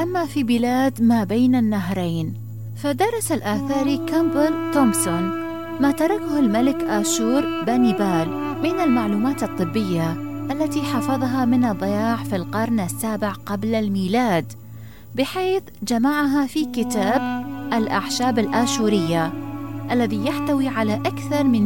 أما في بلاد ما بين النهرين فدرس الآثاري كامبل تومسون ما تركه الملك آشور بانيبال من المعلومات الطبية التي حفظها من الضياع في القرن السابع قبل الميلاد، بحيث جمعها في كتاب الأعشاب الآشورية الذي يحتوي على أكثر من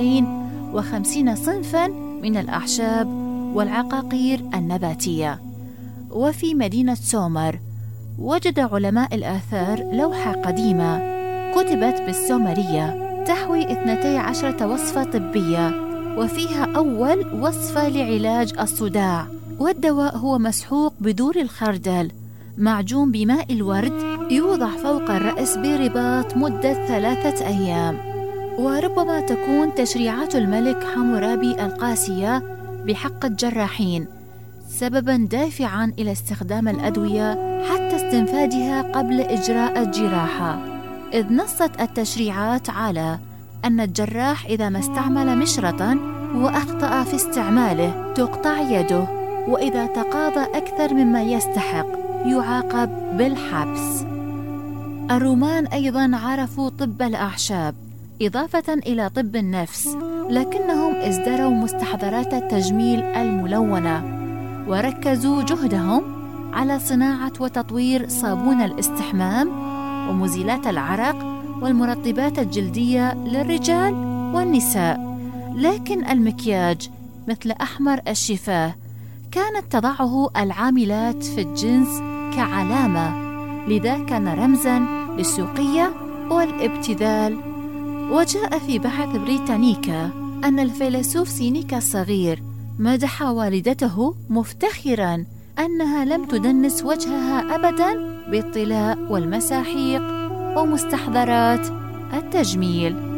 250 صنفاً من الأعشاب والعقاقير النباتية. وفي مدينة سومر وجد علماء الآثار لوحة قديمة كتبت بالسومرية تحوي 12 وصفة طبية، وفيها أول وصفة لعلاج الصداع، والدواء هو مسحوق بذور الخردل معجون بماء الورد يوضع فوق الرأس برباط مدة 3 أيام. وربما تكون تشريعات الملك حمورابي القاسية بحق الجراحين سبباً دافعاً إلى استخدام الأدوية حتى استنفادها قبل إجراء الجراحة، إذ نصت التشريعات على أن الجراح إذا ما استعمل مشرطاً وأخطأ في استعماله تقطع يده، وإذا تقاضى أكثر مما يستحق يعاقب بالحبس. الرومان أيضاً عرفوا طب الأعشاب إضافة إلى طب النفس، لكنهم ازدروا مستحضرات التجميل الملونة وركزوا جهدهم على صناعة وتطوير صابون الاستحمام ومزيلات العرق والمرطبات الجلدية للرجال والنساء. لكن المكياج مثل أحمر الشفاه كانت تضعه العاملات في الجنس كعلامة، لذا كان رمزاً للسوقية والابتذال. وجاء في بحث بريتانيكا أن الفيلسوف سينيكا الصغير مدح والدته مفتخراً أنها لم تدنس وجهها أبداً بالطلاء والمساحيق ومستحضرات التجميل.